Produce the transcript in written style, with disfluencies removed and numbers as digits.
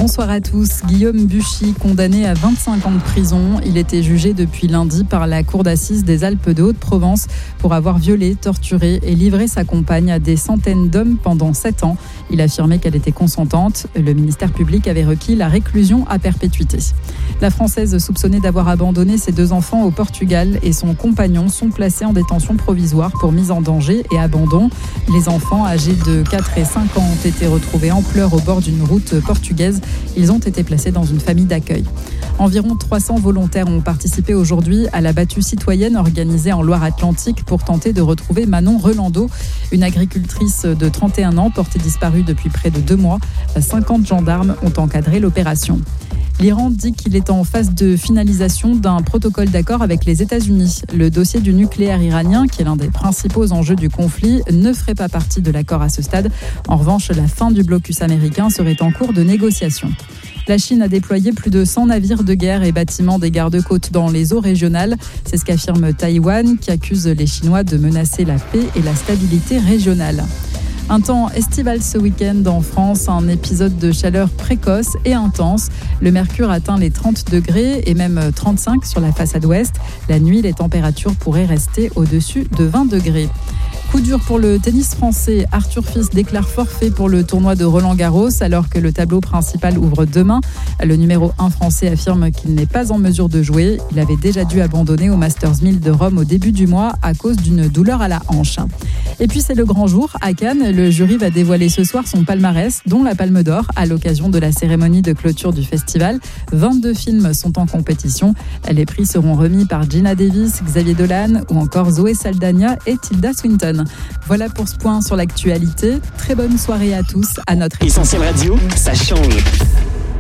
Bonsoir à tous. Guillaume Buchy, condamné à 25 ans de prison. Il était jugé depuis lundi par la cour d'assises des Alpes de Haute-Provence pour avoir violé, torturé et livré sa compagne à des centaines d'hommes pendant 7 ans. Il affirmait qu'elle était consentante. Le ministère public avait requis la réclusion à perpétuité. La Française soupçonnée d'avoir abandonné ses 2 enfants au Portugal et son compagnon sont placés en détention provisoire pour mise en danger et abandon. Les enfants âgés de 4 et 5 ans ont été retrouvés en pleurs au bord d'une route portugaise. Ils ont été placés dans une famille d'accueil. Environ 300 volontaires ont participé aujourd'hui à la battue citoyenne organisée en Loire-Atlantique pour tenter de retrouver Manon Relando, une agricultrice de 31 ans portée disparue depuis près de 2 mois. 50 gendarmes ont encadré l'opération. L'Iran dit qu'il est en phase de finalisation d'un protocole d'accord avec les États-Unis. Le dossier du nucléaire iranien, qui est l'un des principaux enjeux du conflit, ne ferait pas partie de l'accord à ce stade. En revanche, la fin du blocus américain serait en cours de négociation. La Chine a déployé plus de 100 navires de guerre et bâtiments des gardes-côtes dans les eaux régionales. C'est ce qu'affirme Taïwan, qui accuse les Chinois de menacer la paix et la stabilité régionale. Un temps estival ce week-end en France, un épisode de chaleur précoce et intense. Le mercure atteint les 30 degrés et même 35 sur la façade ouest. La nuit, les températures pourraient rester au-dessus de 20 degrés. Coup dur pour le tennis français. Arthur Fils déclare forfait pour le tournoi de Roland-Garros alors que le tableau principal ouvre demain. Le numéro 1 français affirme qu'il n'est pas en mesure de jouer. Il avait déjà dû abandonner au Masters 1000 de Rome au début du mois à cause d'une douleur à la hanche. Et puis c'est le grand jour à Cannes. Le jury va dévoiler ce soir son palmarès, dont la Palme d'Or, à l'occasion de la cérémonie de clôture du festival. 22 films sont en compétition. Les prix seront remis par Gina Davis, Xavier Dolan ou encore Zoé Saldana et Tilda Swinton. Voilà pour ce point sur l'actualité. Très bonne soirée à tous à notre émission. Essentiel Radio, ça change.